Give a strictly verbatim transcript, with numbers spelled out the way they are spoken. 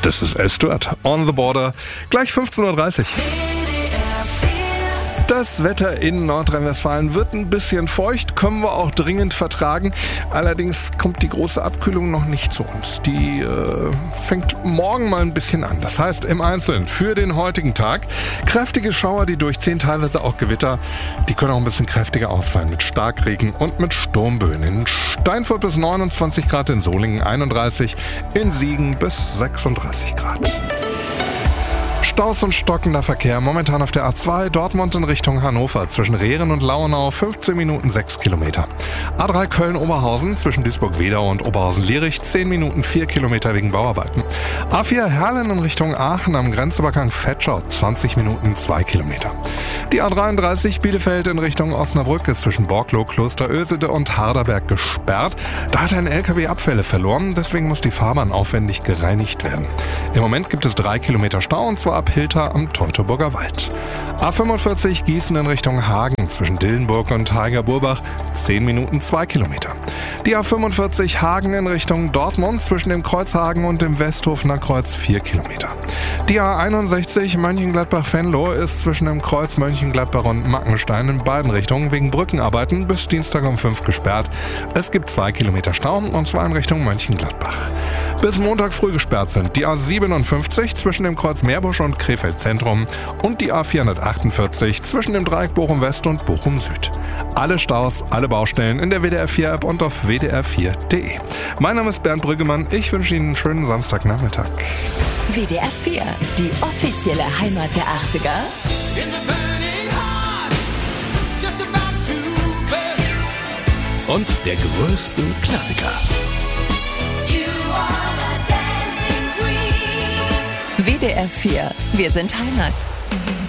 Das ist Stuart on the Border. Gleich fünfzehn Uhr dreißig. Das Wetter in Nordrhein-Westfalen wird ein bisschen feucht, können wir auch dringend vertragen. Allerdings kommt die große Abkühlung noch nicht zu uns. Die äh, fängt morgen mal ein bisschen an. Das heißt im Einzelnen für den heutigen Tag kräftige Schauer, die durchziehen, teilweise auch Gewitter. Die können auch ein bisschen kräftiger ausfallen mit Starkregen und mit Sturmböen. In Steinfurt bis neunundzwanzig Grad, in Solingen einunddreißig, in Siegen bis sechsunddreißig Grad. Staus und stockender Verkehr momentan auf der A zwei Dortmund in Richtung Hannover zwischen Rehren und Lauenau fünfzehn Minuten sechs Kilometer. A drei Köln-Oberhausen zwischen Duisburg-Wedau und Oberhausen-Lierich zehn Minuten vier Kilometer wegen Bauarbeiten. A vier Herlen in Richtung Aachen am Grenzübergang Vetschau zwanzig Minuten zwei Kilometer. Die A dreiunddreißig Bielefeld in Richtung Osnabrück ist zwischen Borglow, Klosterösede und Harderberg gesperrt. Da hat ein L K W Abfälle verloren, deswegen muss die Fahrbahn aufwendig gereinigt werden. Im Moment gibt es drei Kilometer Stau und zwar ab Hilter am Teutoburger Wald. A fünfundvierzig Gießen in Richtung Hagen zwischen Dillenburg und Heiger-Burbach zehn Minuten zwei Kilometer. Die A fünfundvierzig Hagen in Richtung Dortmund zwischen dem Kreuz Hagen und dem Westhofener Kreuz vier Kilometer. Die A einundsechzig Mönchengladbach-Venlo ist zwischen dem Kreuz Mönchengladbach und Mackenstein in beiden Richtungen wegen Brückenarbeiten bis Dienstag um fünf gesperrt. Es gibt zwei Kilometer Stau und zwar in Richtung Mönchengladbach. Bis Montag früh gesperrt sind die A siebenundfünfzig zwischen dem Kreuz Meerbusch und Krefeld Zentrum und die A vierhundertachtundvierzig zwischen dem Dreieck Bochum West und Bochum Süd. Alle Staus, alle Baustellen in der W D R vier App und auf w d r vier punkt d e. Mein Name ist Bernd Brüggemann, ich wünsche Ihnen einen schönen Samstagnachmittag. W D R vier, die offizielle Heimat der achtziger. Und der größten Klassiker. W D R vier, wir sind Heimat.